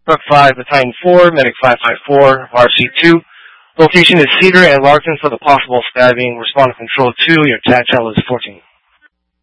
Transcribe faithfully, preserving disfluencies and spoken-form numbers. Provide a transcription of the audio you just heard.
Truck five, Battalion four, Medic five five four, R C two. Location is Cedar and Larkin for the possible stabbing. Respond to Control two, your tag channel is fourteen.